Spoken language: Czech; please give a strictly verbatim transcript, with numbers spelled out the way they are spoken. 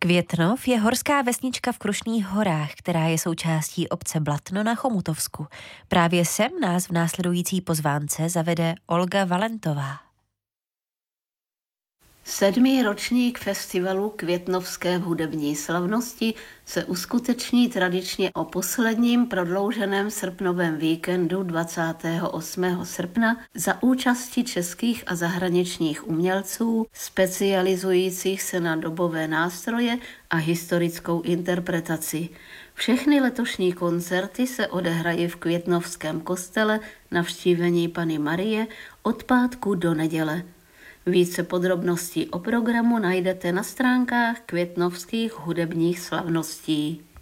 Květnov je horská vesnička v Krušných horách, která je součástí obce Blatno na Chomutovsku. Právě sem nás v následující pozvánce zavede Olga Valentová. Sedmý ročník festivalu Květnovské hudební slavnosti se uskuteční tradičně o posledním prodlouženém srpnovém víkendu dvacátého osmého srpna za účasti českých a zahraničních umělců specializujících se na dobové nástroje a historickou interpretaci. Všechny letošní koncerty se odehrají v Květnovském kostele Navštívení Panny Marie od pátku do neděle. Více podrobností o programu najdete na stránkách Květnovských hudebních slavností.